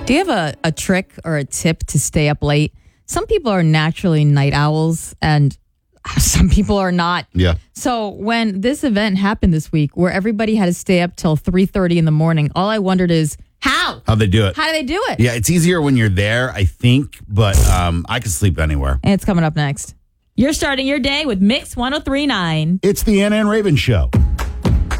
Do you have a trick or a tip to stay up late? Some people are naturally night owls and some people are not. Yeah. So when this event happened this week where everybody had to stay up till 3:30 in the morning, all I wondered is how? How they do it. How do they do it? Yeah, it's easier when you're there, I think, but I can sleep anywhere. And it's coming up next. You're starting your day with Mix 103.9. It's the Anna and Raven Show.